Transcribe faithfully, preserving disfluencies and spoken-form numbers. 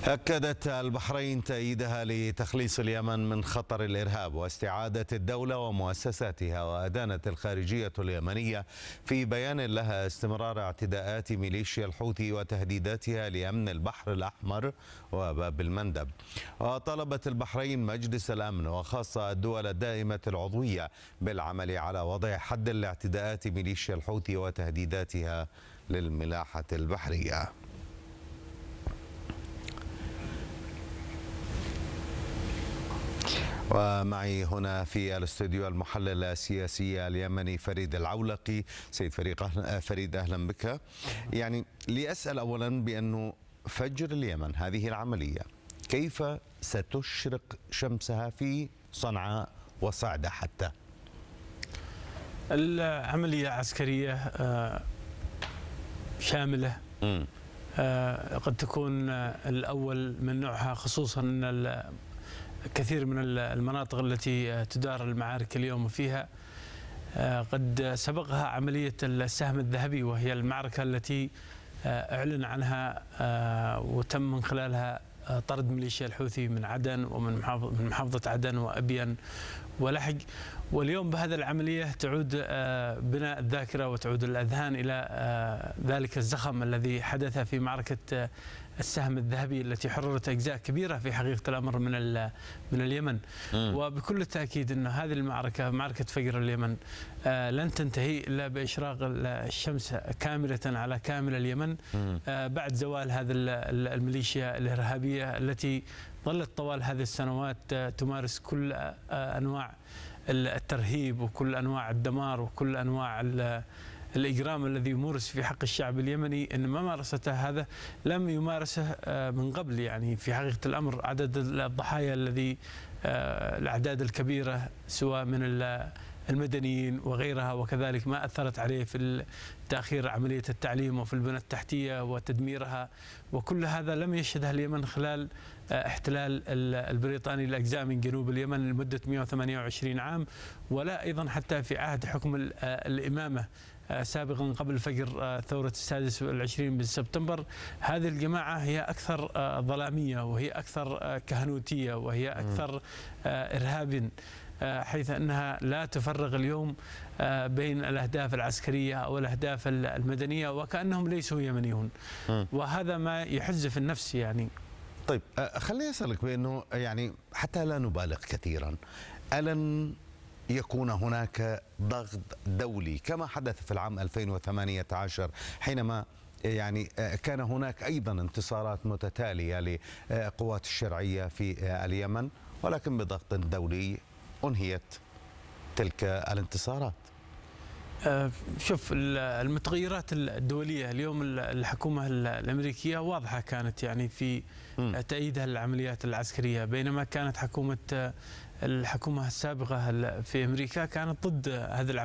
أكدت البحرين تأييدها لتخليص اليمن من خطر الإرهاب واستعادة الدولة ومؤسساتها. وأدانت الخارجية اليمنية في بيان لها استمرار اعتداءات ميليشيا الحوثي وتهديداتها لأمن البحر الأحمر وباب المندب. وطلبت البحرين مجلس الأمن وخاصة الدول الدائمة العضوية بالعمل على وضع حد لاعتداءات ميليشيا الحوثي وتهديداتها للملاحة البحرية. ومعي هنا في الاستوديو المحلل السياسي اليمني فريد العولقي. سيد فريد، أهلا بك. يعني لأسأل أولا بأنه فجر اليمن هذه العملية كيف ستشرق شمسها في صنعاء وصعدة حتى؟ العملية عسكرية شاملة، قد تكون الأول من نوعها، خصوصا أن كثير من المناطق التي تدار المعارك اليوم فيها قد سبقها عملية السهم الذهبي، وهي المعركة التي أعلن عنها وتم من خلالها طرد ميليشيا الحوثي من عدن ومن محافظة عدن وأبين ولحج. واليوم بهذه العملية تعود بناء الذاكرة وتعود الأذهان إلى ذلك الزخم الذي حدث في معركة السهم الذهبي التي حررت أجزاء كبيرة في حقيقة الأمر من من اليمن. م. وبكل التأكيد أن هذه المعركة، معركة فجر اليمن، لن تنتهي إلا بإشراق الشمس كاملة على كامل اليمن بعد زوال هذه الميليشيا الإرهابية التي ظلت طوال هذه السنوات تمارس كل أنواع الترهيب وكل أنواع الدمار وكل أنواع الإجرام الذي يمارس في حق الشعب اليمني. إن ما مارسته هذا لم يمارسه من قبل. يعني في حقيقة الأمر عدد الضحايا الذي الأعداد الكبيرة سواء من المدنيين وغيرها، وكذلك ما أثرت عليه في تأخير عملية التعليم وفي البنى التحتية وتدميرها، وكل هذا لم يشهده اليمن خلال احتلال البريطاني لأجزاء من جنوب اليمن لمدة مئة وثمانية وعشرين عام، ولا أيضا حتى في عهد حكم الإمامة سابقا قبل فجر ثورة السادس والعشرين من سبتمبر. هذه الجماعة هي أكثر ظلامية وهي أكثر كهنوتية وهي أكثر إرهاب، حيث أنها لا تفرق اليوم بين الأهداف العسكرية أو الأهداف المدنية، وكأنهم ليسوا يمنيون، وهذا ما يحز في النفس. يعني طيب، خليني أسألك بأنه يعني حتى لا نبالغ كثيرا، ألن يكون هناك ضغط دولي كما حدث في العام ألفين وثمانية عشر حينما يعني كان هناك أيضا انتصارات متتالية لقوات الشرعية في اليمن، ولكن بضغط دولي أنهيت تلك الانتصارات؟ شوف، المتغيرات الدولية اليوم الحكومة الأمريكية واضحة كانت يعني في تأييدها للعمليات العسكرية، بينما كانت حكومة الحكومة السابقة في أمريكا كانت ضد هذه العمليات.